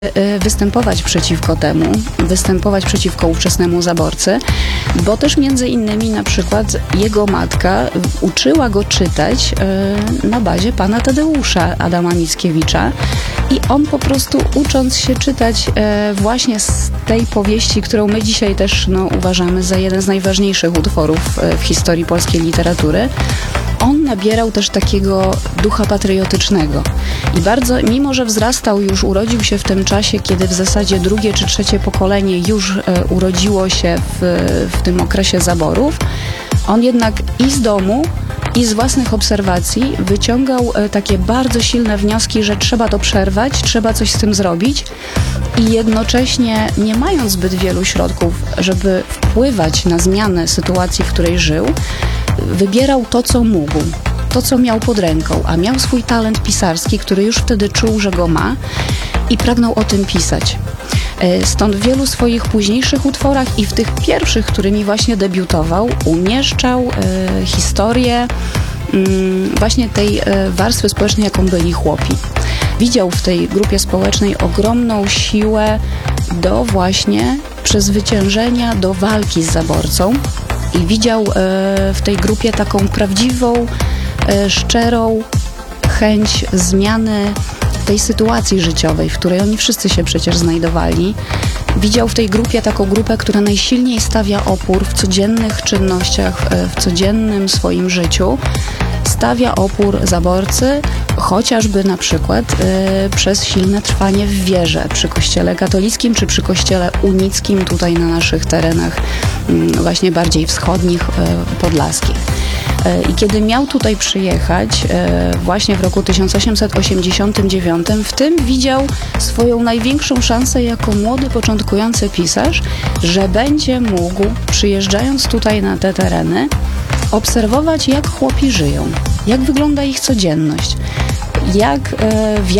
występować przeciwko temu, występować przeciwko ówczesnemu zaborcy, bo też między innymi na przykład jego matka uczyła go czytać na bazie pana Tadeusza Adama Mickiewicza i on po prostu ucząc się czytać właśnie z tej powieści, którą my dzisiaj też uważamy za jeden z najważniejszych utworów w historii polskiej literatury, on nabierał też takiego ducha patriotycznego. I bardzo, mimo że wzrastał już, urodził się w tym czasie, kiedy w zasadzie drugie czy trzecie pokolenie już urodziło się w tym okresie zaborów, on jednak i z domu, i z własnych obserwacji wyciągał takie bardzo silne wnioski, że trzeba to przerwać, trzeba coś z tym zrobić i jednocześnie nie mając zbyt wielu środków, żeby wpływać na zmianę sytuacji, w której żył, wybierał to, co mógł, to, co miał pod ręką, a miał swój talent pisarski, który już wtedy czuł, że go ma i pragnął o tym pisać. Stąd w wielu swoich późniejszych utworach i w tych pierwszych, którymi właśnie debiutował, umieszczał historię właśnie tej warstwy społecznej, jaką byli chłopi. Widział w tej grupie społecznej ogromną siłę do właśnie przezwyciężenia, do walki z zaborcą i widział w tej grupie taką prawdziwą, szczerą chęć zmiany tej sytuacji życiowej, w której oni wszyscy się przecież znajdowali. Widział w tej grupie taką grupę, która najsilniej stawia opór w codziennych czynnościach, w codziennym swoim życiu. Stawia opór zaborcy, chociażby na przykład przez silne trwanie w wierze przy kościele katolickim czy przy kościele unickim tutaj na naszych terenach właśnie bardziej wschodnich, podlaskich. I kiedy miał tutaj przyjechać właśnie w roku 1889, w tym widział swoją największą szansę jako młody, początkujący pisarz, że będzie mógł, przyjeżdżając tutaj na te tereny, obserwować, jak chłopi żyją, jak wygląda ich codzienność, w